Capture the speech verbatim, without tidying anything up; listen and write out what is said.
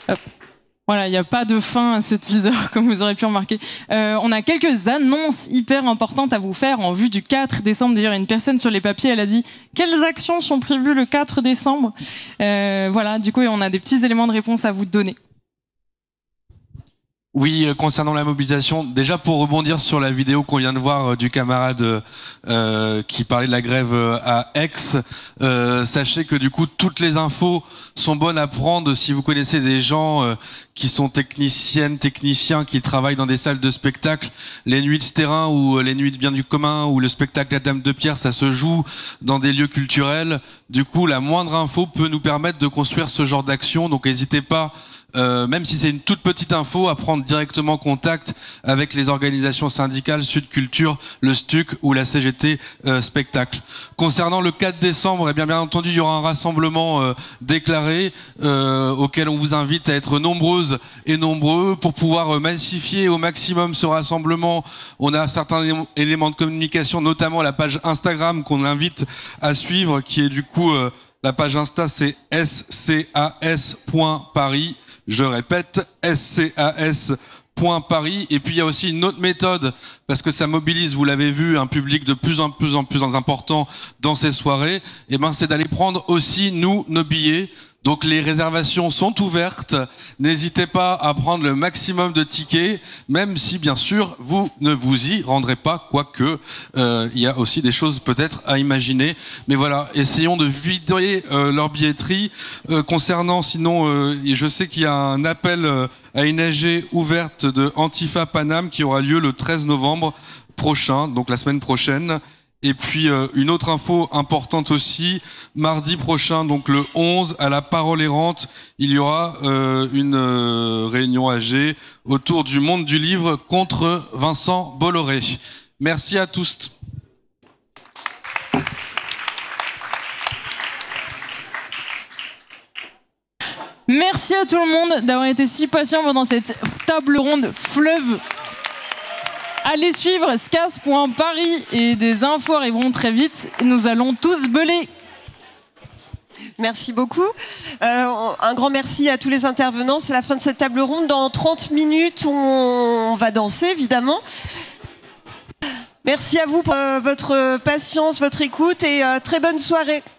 Hop. Voilà, il n'y a pas de fin à ce teaser, comme vous aurez pu remarquer. Euh, on a quelques annonces hyper importantes à vous faire en vue du quatre décembre. D'ailleurs, une personne sur les papiers, elle a dit « Quelles actions sont prévues le quatre décembre ?» euh, Voilà, du coup, on a des petits éléments de réponse à vous donner. Oui, euh, concernant la mobilisation, déjà pour rebondir sur la vidéo qu'on vient de voir euh, du camarade euh, qui parlait de la grève euh, à Aix, euh, sachez que du coup toutes les infos sont bonnes à prendre si vous connaissez des gens euh, qui sont techniciennes, techniciens, qui travaillent dans des salles de spectacle. Les nuits de terrain ou euh, les nuits de bien du commun ou le spectacle La Dame de Pierre, ça se joue dans des lieux culturels. Du coup, la moindre info peut nous permettre de construire ce genre d'action, donc n'hésitez pas. Euh, même si c'est une toute petite info, à prendre directement contact avec les organisations syndicales Sud Culture, le S T U C ou la C G T euh, Spectacle. Concernant le quatre décembre, eh bien, bien entendu, il y aura un rassemblement euh, déclaré euh, auquel on vous invite à être nombreuses et nombreux pour pouvoir euh, massifier au maximum ce rassemblement. On a certains éléments de communication, notamment la page Instagram qu'on invite à suivre, qui est du coup euh, la page Insta, c'est s c a s point paris. Je répète, s c a s point paris. Et puis il y a aussi une autre méthode, parce que ça mobilise, vous l'avez vu, un public de plus en plus en plus important dans ces soirées. Et ben, c'est d'aller prendre aussi, nous, nos billets. Donc les réservations sont ouvertes. N'hésitez pas à prendre le maximum de tickets, même si bien sûr vous ne vous y rendrez pas, quoique euh, il y a aussi des choses peut-être à imaginer. Mais voilà, essayons de vider euh, leur billetterie. Euh, concernant, sinon, euh, et je sais qu'il y a un appel euh, à une A G ouverte de Antifa Paname qui aura lieu le treize novembre prochain, donc la semaine prochaine. Et puis euh, une autre info importante aussi, mardi prochain, donc le onze, à la Parole Errante, il y aura euh, une euh, réunion A G autour du monde du livre contre Vincent Bolloré. Merci à tous. Merci à tout le monde d'avoir été si patient pendant cette table ronde fleuve. Allez suivre scas point paris et des infos arriveront très vite. Nous allons tous beuler. Merci beaucoup. Euh, un grand merci à tous les intervenants. C'est la fin de cette table ronde. Dans trente minutes, on va danser, évidemment. Merci à vous pour euh, votre patience, votre écoute et euh, très bonne soirée.